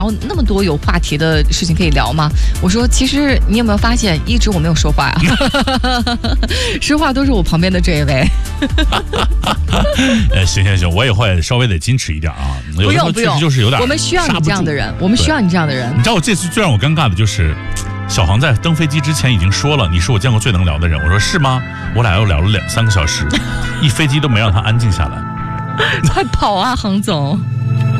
然后那么多有话题的事情可以聊吗？我说，其实你有没有发现，一直我没有说话呀？说话都是我旁边的这一位。 行，我也会稍微得矜持一点啊。 不用， 就是有点， 我们需要你这样的人，我们需要你这样的人。 你知道我这次最让我尴尬的就是，小航在登飞机之前已经说了，你是我见过最能聊的人。我说是吗？我俩又聊了2-3个小时，一飞机都没让他安静下来。 快跑啊，航总！